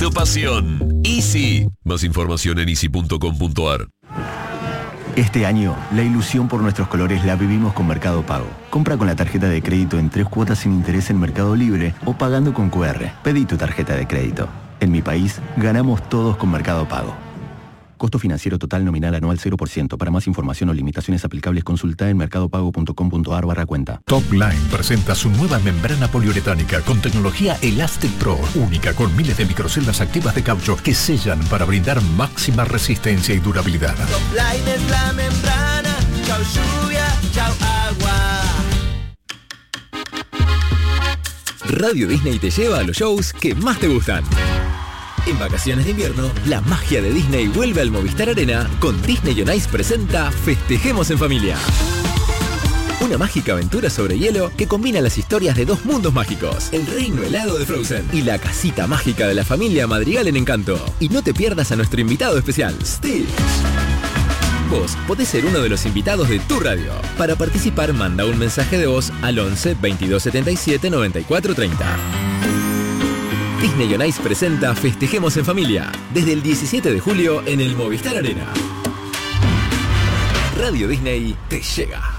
tu pasión. Easy. Más información en easy.com.ar. Este año, la ilusión por nuestros colores la vivimos con Mercado Pago. Compra con la tarjeta de crédito en 3 cuotas sin interés en Mercado Libre o pagando con QR. Pedí tu tarjeta de crédito. En mi país, ganamos todos con Mercado Pago. Costo financiero total nominal anual 0%. Para más información o limitaciones aplicables, consulta en mercadopago.com.ar/cuenta. Topline presenta su nueva membrana poliuretánica con tecnología Elastic Pro, única con miles de microceldas activas de caucho que sellan para brindar máxima resistencia y durabilidad. Topline es la membrana, chau lluvia, chau agua. Radio Disney te lleva a los shows que más te gustan. En vacaciones de invierno, la magia de Disney vuelve al Movistar Arena con Disney on Ice presenta Festejemos en Familia. Una mágica aventura sobre hielo que combina las historias de 2 mundos mágicos, el reino helado de Frozen y la casita mágica de la familia Madrigal en Encanto. Y no te pierdas a nuestro invitado especial, Stitch. Vos podés ser uno de los invitados de tu radio. Para participar, manda un mensaje de voz al 11 22 77 94 30. Disney on Ice presenta Festejemos en Familia, desde el 17 de julio en el Movistar Arena. Radio Disney te llega.